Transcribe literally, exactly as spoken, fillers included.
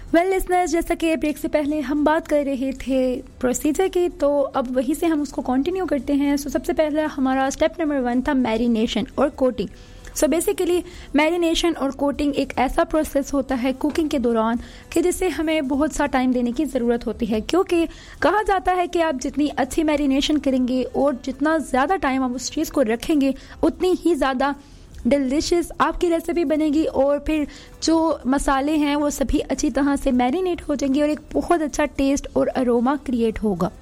Well listeners, जैसा कि break से पहले हम बात कर रहे थे प्रोसीजर की, तो अब वहीं से हम उसको कंटिन्यू करते हैं। सो so, सबसे पहला हमारा स्टेप नंबर वन था मैरिनेशन और कोटिंग। सो बेसिकली मैरिनेशन और कोटिंग एक ऐसा प्रोसेस होता है कुकिंग के दौरान कि जिससे हमें बहुत सा टाइम देने की ज़रूरत होती है, क्योंकि कहा जाता है कि आप जितनी अच्छी मैरिनेशन करेंगे और जितना ज़्यादा टाइम आप उस चीज़ को रखेंगे उतनी ही ज़्यादा डिलिशियस आपकी रेसिपी बनेगी और फिर जो मसाले हैं वो सभी अच्छी तरह से मैरिनेट हो जाएंगे और एक बहुत अच्छा टेस्ट और अरोमा क्रिएट होगा।